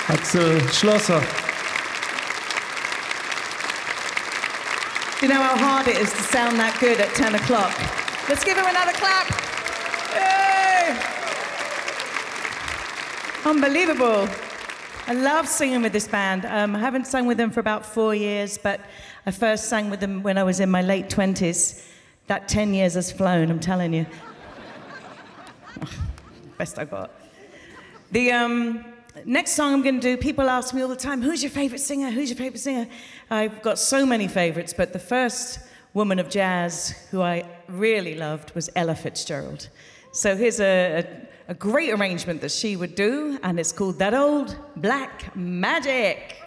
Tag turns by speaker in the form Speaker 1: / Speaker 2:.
Speaker 1: Axel Schlosser.
Speaker 2: You know how hard it is to sound that good at 10 o'clock? Let's give him another clap. Yay! Unbelievable. I love singing with this band. I haven't sung with them for about 4 years, but I first sang with them when I was in my late 20s. That 10 years has flown, I'm telling you. Best I got. The next song I'm going to do, people ask me all the time, who's your favorite singer? Who's your favorite singer? I've got so many favorites, but the first woman of jazz who I really loved was Ella Fitzgerald. So here's a great arrangement that she would do, and it's called That Old Black Magic.